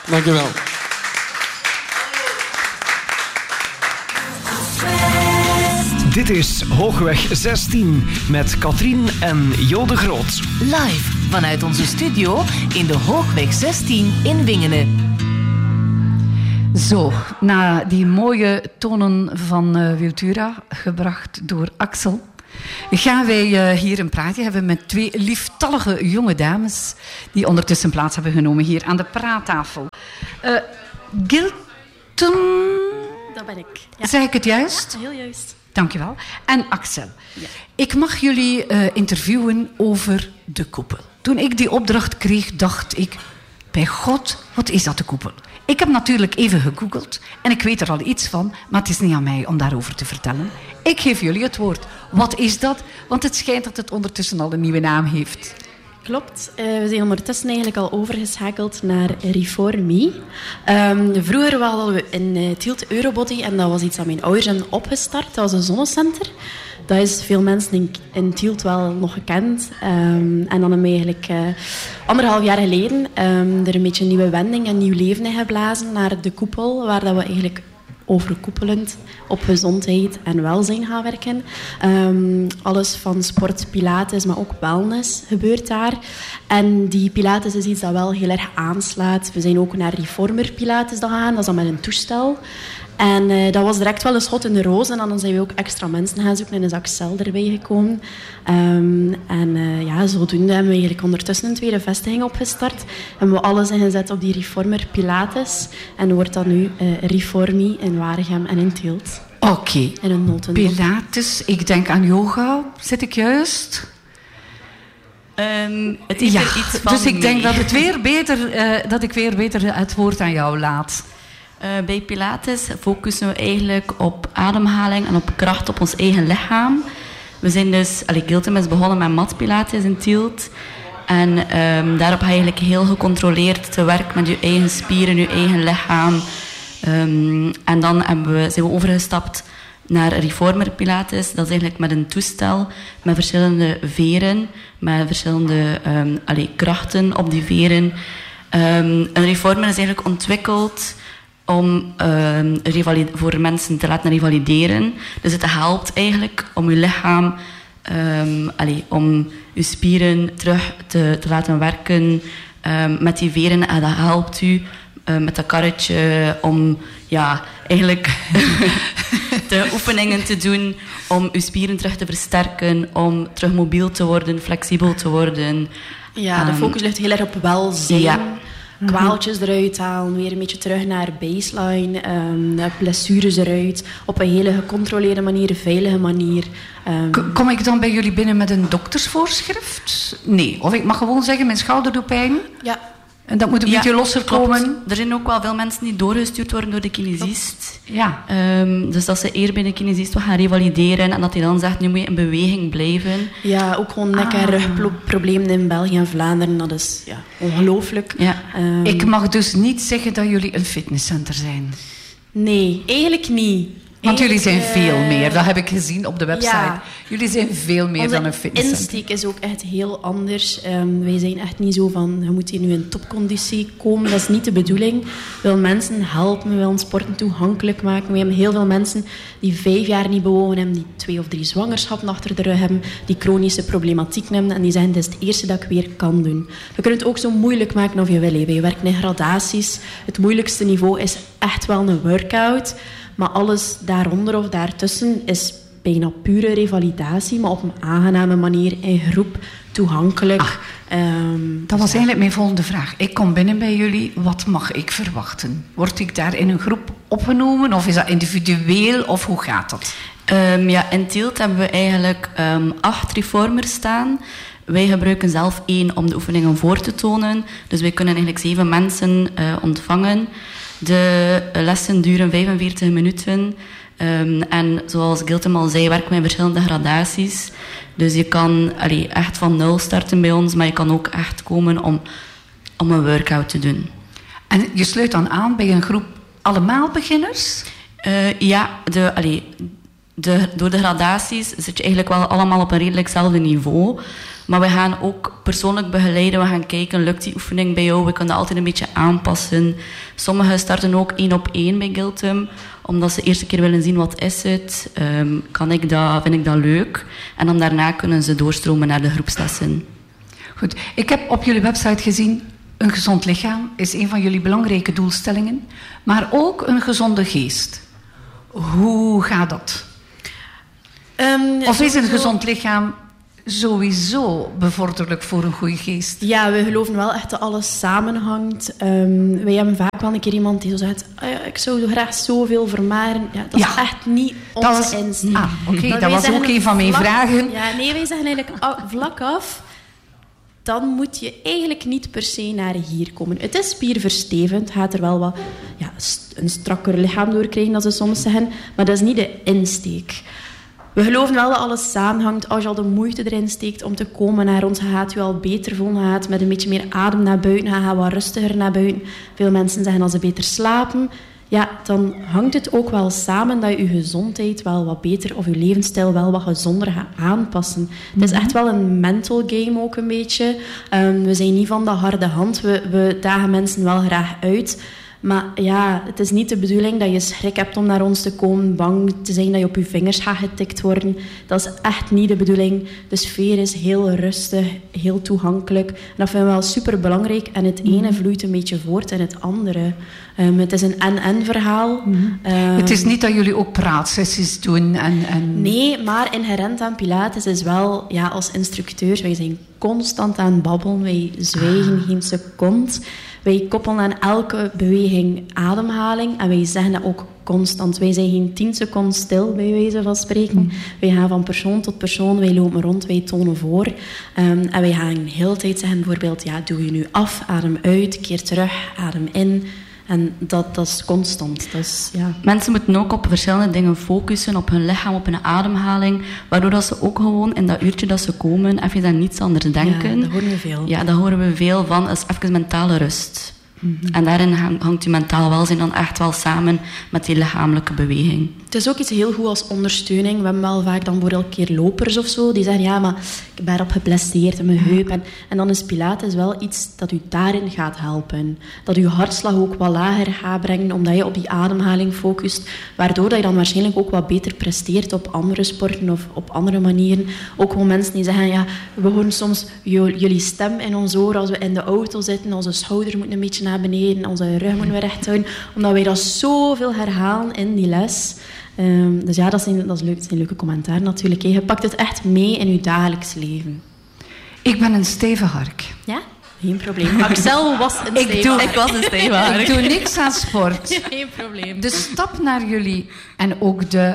Dank u wel. Dit is Hoogweg 16 met Katrien en Jo de Groot. Live vanuit onze studio in de Hoogweg 16 in Wingenen. Zo, na die mooie tonen van Wiltura, gebracht door Axel, gaan wij hier een praatje hebben met 2 lieftallige jonge dames die ondertussen plaats hebben genomen hier aan de praattafel. Gilton... Dat ben ik. Ja. Zeg ik het juist? Ja, heel juist. Dankjewel. En Axel. Ja. Ik mag jullie interviewen over de koepel. Toen ik die opdracht kreeg, dacht ik... Bij God, wat is dat, de koepel? Ik heb natuurlijk even gegoogeld en ik weet er al iets van, maar het is niet aan mij om daarover te vertellen. Ik geef jullie het woord. Wat is dat? Want het schijnt dat het ondertussen al een nieuwe naam heeft. Klopt. We zijn ondertussen eigenlijk al overgeschakeld naar Reformi. Vroeger hadden we in Tielt Eurobody en dat was iets dat mijn ouders hebben opgestart. Dat was een zonnecenter. Dat is veel mensen in Tielt wel nog gekend. En dan hebben we eigenlijk 1,5 jaar geleden er een beetje een nieuwe wending en nieuw leven in geblazen naar de koepel, waar dat we eigenlijk overkoepelend op gezondheid en welzijn gaan werken. Alles van sport, pilates, maar ook wellness gebeurt daar. En die pilates is iets dat wel heel erg aanslaat. We zijn ook naar reformer pilates gegaan. Dat is dan met een toestel. En dat was direct wel een schot in de roos. En dan zijn we ook extra mensen gaan zoeken en is Axel erbij gekomen. Zodoende hebben we eigenlijk ondertussen een tweede vestiging opgestart. Hebben we alles ingezet op die reformer pilates. En wordt dat nu Reformi in Waregem en in Tielt. Oké. In een notendop. Pilates, ik denk aan yoga. Zit ik juist? Het is er iets van dus ik denk dat ik weer beter het woord aan jou laat. Bij Pilates focussen we eigenlijk op ademhaling en op kracht op ons eigen lichaam. We zijn dus, Giltem is begonnen met mat Pilates in Tielt. En daarop ga je eigenlijk heel gecontroleerd te werk met je eigen spieren, je eigen lichaam. En dan zijn we overgestapt naar Reformer Pilates. Dat is eigenlijk met een toestel met verschillende veren, met verschillende krachten op die veren. Een Reformer is eigenlijk ontwikkeld om voor mensen te laten revalideren. Dus het helpt eigenlijk om je lichaam, om je spieren terug te laten werken met die veren. En dat helpt u met dat karretje om eigenlijk de oefeningen te doen om je spieren terug te versterken, om terug mobiel te worden, flexibel te worden. Ja, de focus ligt heel erg op welzijn. Ja. Kwaaltjes eruit halen, weer een beetje terug naar baseline, blessures eruit, op een hele gecontroleerde manier, een veilige manier. Kom ik dan bij jullie binnen met een doktersvoorschrift? Nee, of ik mag gewoon zeggen, mijn schouder doet pijn? Ja. En dat moet een beetje losser komen? Er zijn ook wel veel mensen die doorgestuurd worden door de kinesist. Ja. Dus dat ze eerst bij de kinesist gaan revalideren en dat hij dan zegt, nu moet je in beweging blijven. Ja, ook gewoon nek- en rugproblemen in België en Vlaanderen, dat is ongelooflijk. Ja. Ik mag dus niet zeggen dat jullie een fitnesscenter zijn? Nee, eigenlijk niet. Want jullie zijn veel meer, dat heb ik gezien op de website. Ja. Jullie zijn veel meer dan een fitnesscenter. De insteek is ook echt heel anders. Wij zijn echt niet zo van, je moet hier nu in topconditie komen. Dat is niet de bedoeling. We willen mensen helpen, we willen sporten toegankelijk maken. We hebben heel veel mensen die 5 jaar niet bewogen hebben, die 2 of 3 zwangerschappen achter de rug hebben, die chronische problematiek hebben en die zeggen, dit is het eerste dat ik weer kan doen. We kunnen het ook zo moeilijk maken of je wil. Wij werken in gradaties. Het moeilijkste niveau is echt wel een workout. Maar alles daaronder of daartussen is bijna pure revalidatie, maar op een aangename manier, in groep, toegankelijk. Dat was eigenlijk mijn volgende vraag. Ik kom binnen bij jullie, wat mag ik verwachten? Word ik daar in een groep opgenomen of is dat individueel of hoe gaat dat? In Tielt hebben we eigenlijk 8 reformers staan. Wij gebruiken zelf 1 om de oefeningen voor te tonen. Dus wij kunnen eigenlijk 7 mensen ontvangen. De lessen duren 45 minuten. En zoals Giltem al zei, werken we in verschillende gradaties. Dus je kan echt van 0 starten bij ons, maar je kan ook echt komen om een workout te doen. En je sluit dan aan bij een groep allemaal beginners? door de gradaties zit je eigenlijk wel allemaal op een redelijkzelfde niveau. Maar we gaan ook persoonlijk begeleiden. We gaan kijken, lukt die oefening bij jou? We kunnen dat altijd een beetje aanpassen. Sommigen starten ook 1-op-1 bij Giltum, omdat ze de eerste keer willen zien wat is het. Kan ik dat, vind ik dat leuk? En dan daarna kunnen ze doorstromen naar de groepslessen. Goed, ik heb op jullie website gezien, een gezond lichaam is een van jullie belangrijke doelstellingen, maar ook een gezonde geest. Hoe gaat dat? Of is een gezond lichaam sowieso bevorderlijk voor een goede geest? Ja, we geloven wel echt dat alles samenhangt. Wij hebben vaak wel een keer iemand die zo zegt, ik zou graag zoveel vermaren. Ja, dat is echt niet onze insteek. Oké, dat was ook een van mijn vragen. Ja, nee, wij zeggen eigenlijk vlak af, dan moet je eigenlijk niet per se naar hier komen. Het is spierverstevend, gaat er wel wat een strakker lichaam door krijgen, als ze soms zeggen, maar dat is niet de insteek. We geloven wel dat alles samenhangt. Als je al de moeite erin steekt om te komen naar ons, gaat je al beter voelen, gaat met een beetje meer adem naar buiten, gaat wat rustiger naar buiten. Veel mensen zeggen als ze beter slapen, ja, dan hangt het ook wel samen dat je je gezondheid wel wat beter of je levensstijl wel wat gezonder gaat aanpassen. Het is echt wel een mental game ook een beetje. We zijn niet van de harde hand. We dagen mensen wel graag uit. Maar ja, het is niet de bedoeling dat je schrik hebt om naar ons te komen, bang te zijn dat je op je vingers gaat getikt worden. Dat is echt niet de bedoeling. De sfeer is heel rustig, heel toegankelijk. En dat vinden we wel superbelangrijk. En het ene vloeit een beetje voort in het andere. Het is een en-en verhaal. Het is niet dat jullie ook praatsessies doen? Nee, maar inherent aan Pilates is wel, ja, als instructeurs, wij zijn constant aan het babbelen. Wij zwijgen geen seconde. Wij koppelen aan elke beweging ademhaling en wij zeggen dat ook constant. Wij zijn geen 10 seconden stil, bij wijze van spreken. Wij gaan van persoon tot persoon, wij lopen rond, wij tonen voor. En wij gaan de hele tijd zeggen, bijvoorbeeld, ja, doe je nu af, adem uit, keer terug, adem in. En dat is constant. Dat is, ja. Mensen moeten ook op verschillende dingen focussen, op hun lichaam, op hun ademhaling, waardoor dat ze ook gewoon in dat uurtje dat ze komen even aan niets anders denken. Ja, dat horen we veel. Ja, daar horen we veel van. Dat is even mentale rust. En daarin hangt je mentaal welzijn dan echt wel samen met die lichamelijke beweging. Het is ook iets heel goed als ondersteuning. We hebben wel vaak dan voor elke keer lopers of zo. Die zeggen, ja, maar ik ben erop geblesseerd in mijn heup. En dan is Pilates wel iets dat u daarin gaat helpen. Dat uw hartslag ook wat lager gaat brengen, omdat je op die ademhaling focust. Waardoor dat je dan waarschijnlijk ook wat beter presteert op andere sporten of op andere manieren. Ook gewoon mensen die zeggen, ja, we horen soms jullie stem in ons oor als we in de auto zitten. Onze schouders moeten een beetje naar beneden, onze rug moeten we recht houden. Omdat wij dat zoveel herhalen in die les. Dus ja, dat is leuk. Dat zijn leuke commentaar natuurlijk. Je pakt het echt mee in je dagelijks leven. Ik ben een stijve hark. Ja? Geen probleem. Axel was een stijve hark. Ik was een stijve hark. Ik doe niks aan sport. Geen probleem. De stap naar jullie en ook je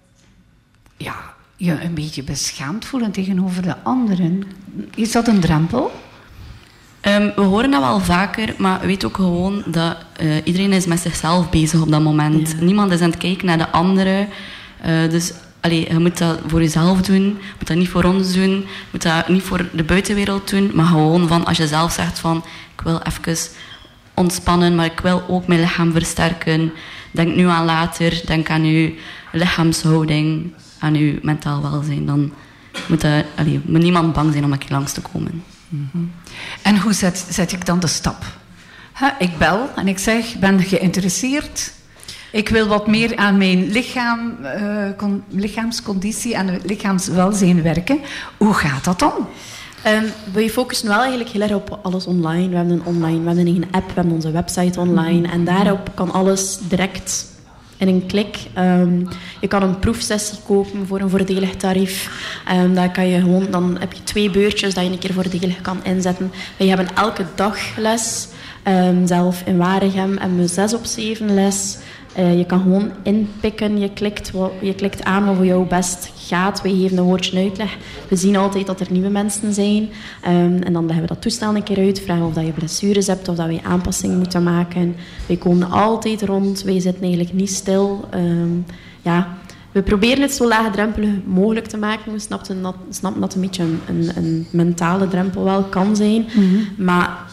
een beetje beschaamd voelen tegenover de anderen. Is dat een drempel? We horen dat wel vaker, maar weet ook gewoon dat iedereen is met zichzelf bezig op dat moment. Ja. Niemand is aan het kijken naar de anderen. Dus je moet dat voor jezelf doen. Je moet dat niet voor ons doen. Je moet dat niet voor de buitenwereld doen. Maar gewoon van als je zelf zegt van ik wil even ontspannen, maar ik wil ook mijn lichaam versterken. Denk nu aan later. Denk aan je lichaamshouding, aan je mentaal welzijn. Dan moet niemand bang zijn om een keer langs te komen. Mm-hmm. En hoe zet ik dan de stap? Ik bel en ik zeg, ben geïnteresseerd. Ik wil wat meer aan mijn lichaamsconditie en lichaamswelzijn werken. Hoe gaat dat dan? We focussen wel eigenlijk heel erg op alles online. We hebben een app, we hebben onze website online. En daarop kan alles direct in een klik. Je kan een proefsessie kopen voor een voordelig tarief. Dan heb je 2 beurtjes dat je een keer voordelig kan inzetten. Wij hebben elke dag les. Zelf in Waregem hebben we 6 op 7 les. Je kan gewoon inpikken. Je klikt aan wat voor jou best gaat. Wij geven een woordje uitleg. We zien altijd dat er nieuwe mensen zijn. En dan leggen we dat toestel een keer uit. Vragen of dat je blessures hebt of dat we aanpassingen moeten maken. Wij komen altijd rond. Wij zitten eigenlijk niet stil. We proberen het zo laagdrempelig mogelijk te maken. We snappen dat een beetje een mentale drempel wel kan zijn. Mm-hmm. Maar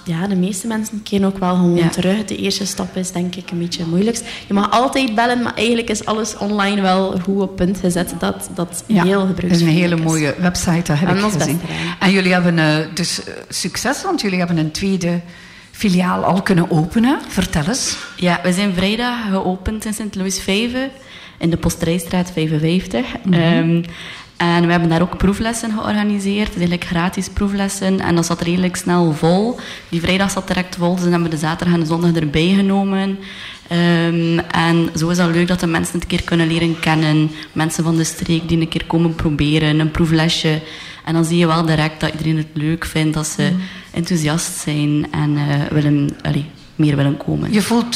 ja, de meeste mensen keren ook wel gewoon terug. De eerste stap is denk ik een beetje het moeilijkst. Je mag altijd bellen, maar eigenlijk is alles online wel goed op punt gezet. Dat heel gebruiksvriendelijk is. Dat is een hele mooie website, dat heb ik gezien. En jullie hebben dus succes, want jullie hebben een tweede filiaal al kunnen openen. Vertel eens. Ja, we zijn vrijdag geopend in Sint-Louis-Vijve, in de Posterijstraat 55. En we hebben daar ook proeflessen georganiseerd. Dus eigenlijk gratis proeflessen. En dat zat redelijk snel vol. Die vrijdag zat direct vol, dus dan hebben we de zaterdag en de zondag erbij genomen. En zo is dat leuk dat de mensen het een keer kunnen leren kennen. Mensen van de streek die een keer komen proberen, een proeflesje. En dan zie je wel direct dat iedereen het leuk vindt, dat ze enthousiast zijn en meer willen komen. Je voelt